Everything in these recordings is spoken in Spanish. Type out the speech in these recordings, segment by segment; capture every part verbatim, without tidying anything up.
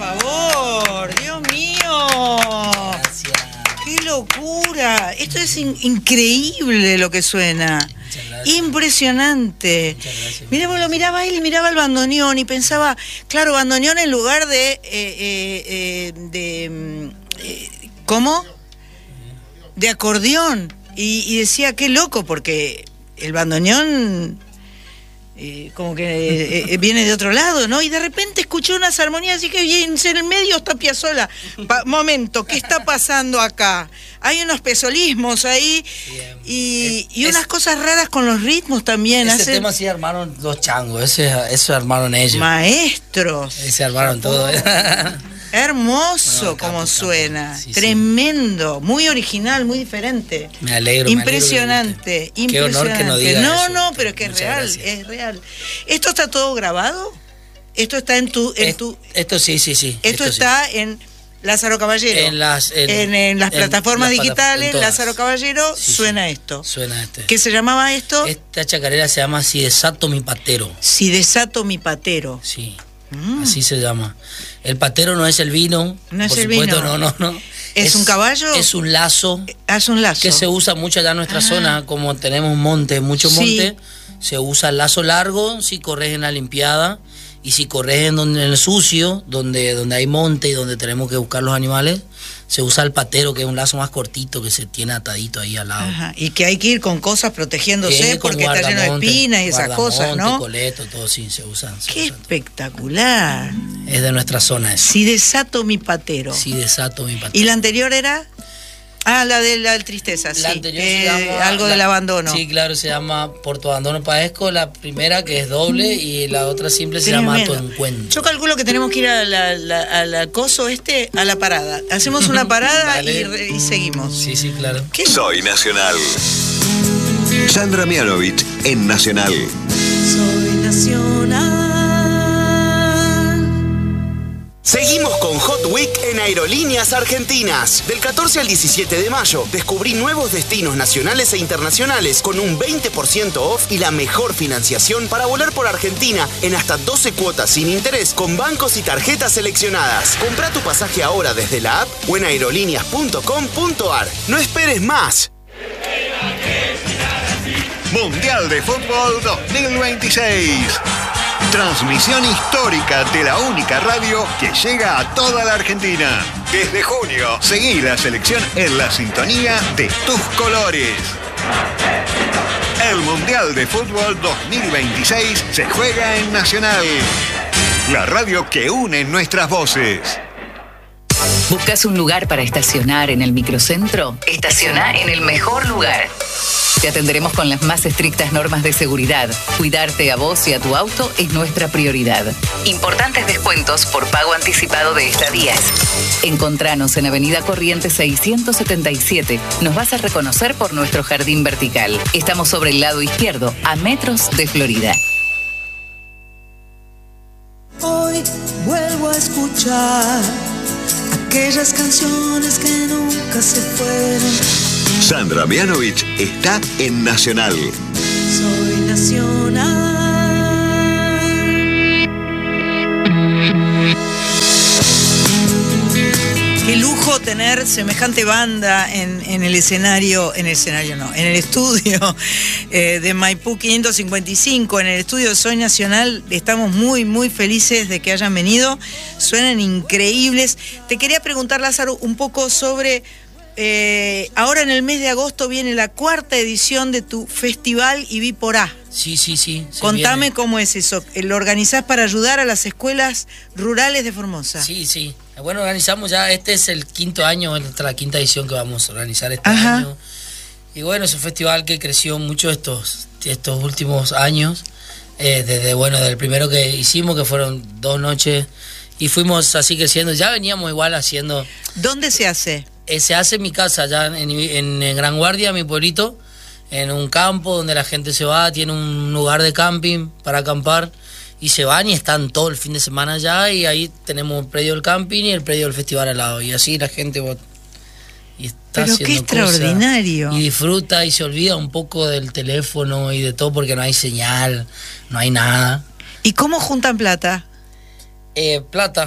favor, Dios mío. Gracias. ¡Qué locura! Esto es in- increíble lo que suena. Impresionante. Mira, vos lo miraba él y miraba el bandoneón y pensaba, claro, bandoneón en lugar de... Eh, eh, eh, de eh, ¿Cómo? De acordeón. Y, y decía, qué loco, porque el bandoneón... Eh, como que eh, eh, viene de otro lado, ¿no? Y de repente escuchó unas armonías así que bien, en el medio está Piazzolla. Pa- momento, ¿qué está pasando acá? Hay unos pesolismos ahí y, y unas es, cosas raras con los ritmos también. Ese Hace... tema sí armaron los changos, ese, eso armaron ellos. Maestros. Ese armaron todo. Hermoso No, como capo, suena, capo. Sí, tremendo, sí. Muy original, muy diferente. Me alegro. Impresionante, me alegro que impresionante. Qué honor que no diga No, eso. no, pero es que es real, gracias. es real. ¿Esto está todo grabado? ¿Esto está en tu...? En es, tu... Esto sí, sí, sí. Esto, esto está sí. en Lázaro Caballero. En las, en, en, en las en plataformas las digitales, plata, Lázaro Caballero, sí, suena sí. esto. Suena este. ¿Qué se llamaba esto? Esta chacarera se llama Si desato mi patero. Si desato mi patero. Sí. Mm. Así se llama. El patero no es el vino. No es por el supuesto, vino. No, no, no. ¿Es, ¿Es un caballo? Es un lazo. Es un lazo. Que se usa mucho allá en nuestra ah. zona, como tenemos monte, mucho sí. monte. Se usa el lazo largo si corres en la limpiada. Y si corres en, donde, en el sucio, donde, donde hay monte y donde tenemos que buscar los animales, se usa el patero, que es un lazo más cortito que se tiene atadito ahí al lado. Ajá. Y que hay que ir con cosas protegiéndose porque está lleno de espinas y esas cosas, ¿no? Coleto, todo sí, se usan. Se ¡Qué usan espectacular! todo. Es de nuestra zona eso. Si desato mi patero. Si desato mi patero. ¿Y la anterior era? Ah, la de la tristeza, la sí. Anterior eh, se llama, algo la, del abandono. Sí, claro, se llama Por tu abandono padezco, la primera que es doble y la otra simple se Tremendo. llama Tu encuentro. Yo calculo que tenemos que ir a la, la, al acoso este, a la parada. Hacemos una parada y, re, y seguimos. Sí, sí, claro. ¿Qué? Soy Nacional. Sandra Mianovich en Nacional. Soy Nacional. Seguimos con Hot Week en Aerolíneas Argentinas. Del catorce al diecisiete de mayo, descubrí nuevos destinos nacionales e internacionales con un veinte por ciento off y la mejor financiación para volar por Argentina en hasta doce cuotas sin interés con bancos y tarjetas seleccionadas. Comprá tu pasaje ahora desde la app o en aerolíneas punto com punto ar. No esperes más. Mundial de Fútbol dos mil veintiséis. Transmisión histórica de la única radio que llega a toda la Argentina. Desde junio, seguí la selección en la sintonía de tus colores. El Mundial de Fútbol dos mil veintiséis se juega en Nacional. La radio que une nuestras voces. ¿Buscas un lugar para estacionar en el microcentro? Estaciona en el mejor lugar. Te atenderemos con las más estrictas normas de seguridad. Cuidarte a vos y a tu auto es nuestra prioridad. Importantes descuentos por pago anticipado de estadías. Encontranos en Avenida Corrientes seiscientos setenta y siete. Nos vas a reconocer por nuestro jardín vertical. Estamos sobre el lado izquierdo, a metros de Florida. Hoy vuelvo a escuchar aquellas canciones que nunca se fueron. Sandra Mianovich está en Nacional. Soy Nacional. Qué lujo tener semejante banda en, en el escenario, en el escenario no, en el estudio eh, de Maipú quinientos cincuenta y cinco, en el estudio de Soy Nacional. Estamos muy, muy felices de que hayan venido. Suenan increíbles. Te quería preguntar, Lázaro, un poco sobre... Eh, ahora en el mes de agosto viene la cuarta edición de tu festival y vi por A. Sí, sí, sí. Contame viene. cómo es eso. ¿Lo organizás para ayudar a las escuelas rurales de Formosa? Sí, sí. Bueno, organizamos ya, este es el quinto año, esta es la quinta edición que vamos a organizar este Ajá. año. Y bueno, es un festival que creció mucho estos, estos últimos años. Eh, desde, bueno, desde el primero que hicimos, que fueron dos noches, y fuimos así creciendo. Ya veníamos igual haciendo... ¿Dónde se hace? Eh, se hace en mi casa, allá en, en, en Gran Guardia, mi pueblito, en un campo donde la gente se va, tiene un lugar de camping para acampar, y se van y están todo el fin de semana allá, y ahí tenemos el predio del camping y el predio del festival al lado, y así la gente va, y está Pero haciendo qué extraordinario. cosas, y disfruta y se olvida un poco del teléfono y de todo porque no hay señal, no hay nada. ¿Y cómo juntan plata? Eh, plata,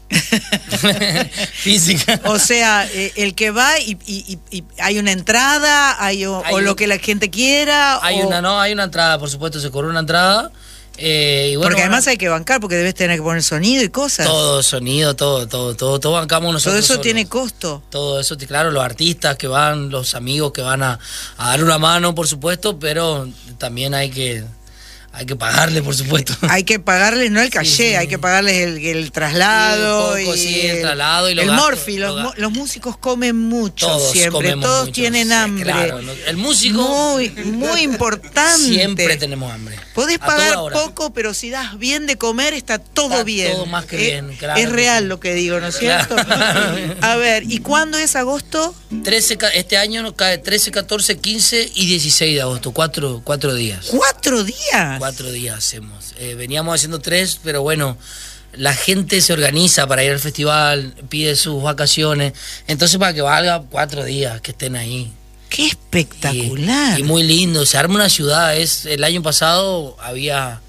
Física. O sea, eh, el que va y, y, y, y hay una entrada, hay, o, Hay o un- lo que la gente quiera. Hay o- una, no, hay una entrada, por supuesto, se cobra una entrada. Eh, y bueno, porque además bueno, hay que bancar, porque debes tener que poner sonido y cosas. todo, sonido, todo, todo, todo, todo bancamos nosotros. Todo eso solos. tiene costo. Todo eso, claro, los artistas que van, los amigos que van a, a dar una mano, por supuesto, pero también hay que hay que pagarle, por supuesto. Hay que pagarles, no el caché, Sí, sí. hay que pagarles el, el traslado. Sí, un poco, y sí, el traslado y los el gastos, morfi, los, los mo- ga- los músicos comen mucho Todos siempre, comemos todos mucho, tienen sí, hambre. claro, no- el músico Muy, muy importante. siempre tenemos hambre. Podés A toda pagar hora. poco, pero si das bien de comer, está todo Está bien. todo más que Eh, bien, claro Es que real sí. lo que digo, ¿no es cierto? Claro. A ver, ¿y cuándo es agosto? trece, ca- este año nos cae trece, catorce, quince y dieciséis de agosto, cuatro, cuatro días. ¿Cuatro días? Cuatro días hacemos. Eh, veníamos haciendo tres, pero bueno, la gente se organiza para ir al festival, pide sus vacaciones, entonces para que valga cuatro días que estén ahí. ¡Qué espectacular! Y, y muy lindo, se arma una ciudad. Es, el año pasado había,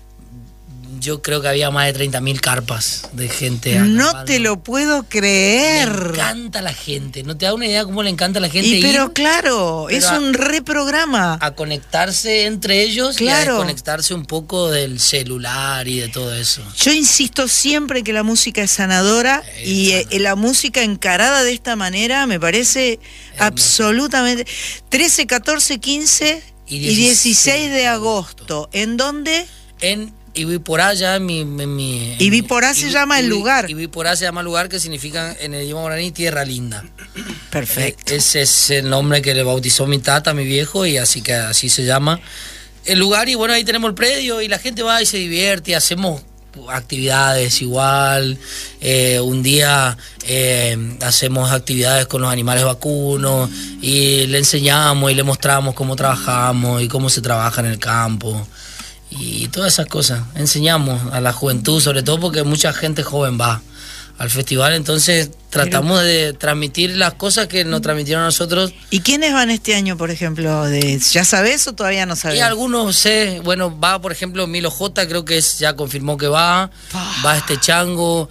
yo creo que había más de treinta mil carpas de gente. No acampando. te lo puedo Le creer. encanta la gente, no te da una idea cómo le encanta a la gente Y pero ir claro, pero es a- un reprograma. a conectarse entre ellos y a Claro. desconectarse un poco del celular y de todo eso. Yo insisto siempre que la música es sanadora Es y eh, sana. la música encarada de esta manera me parece absolutamente... trece, catorce, quince Y y dieciséis de de agosto. ¿En dónde? En Ibiporá, ya en mi... En mi en Ibiporá mi- se Ibi- llama el Ibi- lugar. Ibiporá se llama el lugar, que significa en el idioma guaraní tierra linda. Perfecto. Eh, Ese es el nombre que le bautizó mi tata, mi viejo, y así que así se llama el lugar. Y bueno, ahí tenemos el predio y la gente va y se divierte, y hacemos actividades igual. Eh, un día eh, hacemos actividades con los animales vacunos y le enseñamos y le mostramos cómo trabajamos y cómo se trabaja en el campo y todas esas cosas. Enseñamos a la juventud, sobre todo porque mucha gente joven va al festival, entonces tratamos de transmitir las cosas que nos transmitieron a nosotros. ¿Y quiénes van este año, por ejemplo? De, ¿ya sabes o todavía no sabes? Y algunos sé, bueno, va por ejemplo Milo J, creo que es, ya confirmó que va, Ah. va este Chango,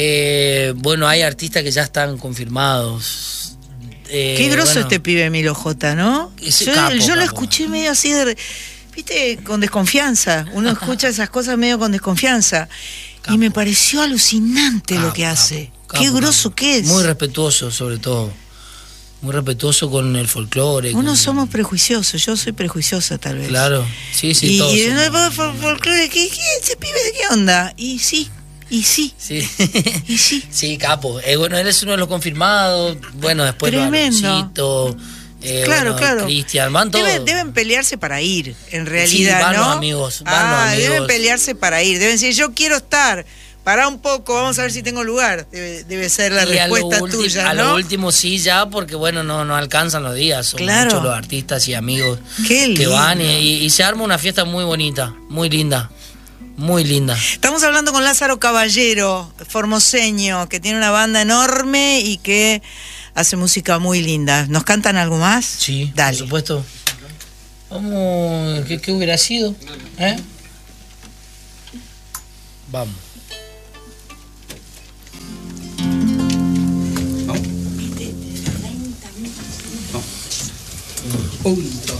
eh, bueno, hay artistas que ya están confirmados. Eh, Qué groso bueno, este pibe Milo J, ¿no? Ese Yo, capo, yo lo capo. escuché medio así de... Viste, con desconfianza. Uno escucha esas cosas medio con desconfianza. Capo. Y me pareció alucinante lo Capo, que hace. capo, Qué capo, groso capo. que es. Muy respetuoso, sobre todo. Muy respetuoso con el folclore. Uno con- somos prejuiciosos. Yo soy prejuiciosa, tal vez. Claro, sí, sí, y, todos y somos. no, fol- folclore, ¿qué, qué, ese pibe de qué onda? Y sí, y sí, Sí. y sí. Sí, capo. Eh, bueno, él es uno de los confirmados. Bueno, después Tremendo. los Aloncito, eh, Claro, bueno, claro. Cristian, van todos. Deben, deben pelearse para ir, en realidad, van ¿no? los amigos, van ah, los amigos. deben pelearse para ir. Deben decir, yo quiero estar. Pará un poco, vamos a ver si tengo lugar. Debe, debe ser la Y a lo respuesta ulti- tuya, A ¿no? lo último sí, ya, porque bueno, no, no alcanzan los días. Son Claro. muchos los artistas y amigos Qué que lindo. van y, y se arma una fiesta muy bonita, muy linda, muy linda. Estamos hablando con Lázaro Caballero, formoseño, que tiene una banda enorme y que hace música muy linda. ¿Nos cantan algo más? Sí, Dale. por supuesto. Vamos, ¿qué, qué hubiera sido? ¿Eh? Vamos. Un,